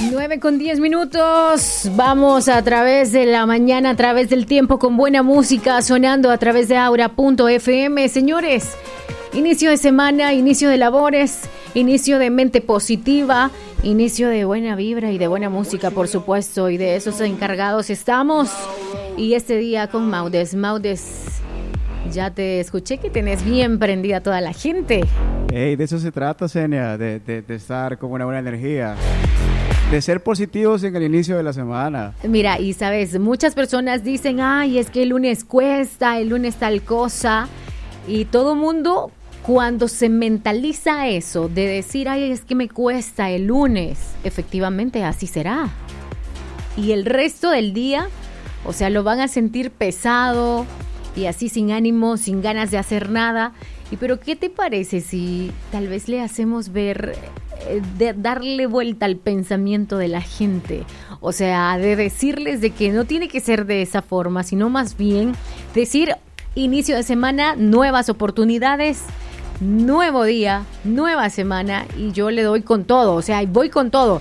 9:10. Vamos a través de la mañana, a través del tiempo, con buena música sonando a través de Aura.fm. Señores, inicio de semana, inicio de labores, inicio de mente positiva, inicio de buena vibra y de buena música, por supuesto, y de esos encargados estamos. Y este día con Maudes, ya te escuché que tenés bien prendida toda la gente. Hey, de eso se trata, Senia, de estar con una buena energía, de ser positivos en el inicio de la semana. Mira, y sabes, muchas personas dicen, ay, es que el lunes cuesta, el lunes tal cosa, y todo mundo cuando se mentaliza eso, de decir, ay, es que me cuesta el lunes, efectivamente así será. Y el resto del día, o sea, lo van a sentir pesado y así sin ánimo, sin ganas de hacer nada. Y pero ¿qué te parece si tal vez le hacemos ver, de darle vuelta al pensamiento de la gente? O sea, de decirles de que no tiene que ser de esa forma, sino más bien decir, inicio de semana, nuevas oportunidades, nuevo día, nueva semana, y yo le doy con todo, o sea, voy con todo.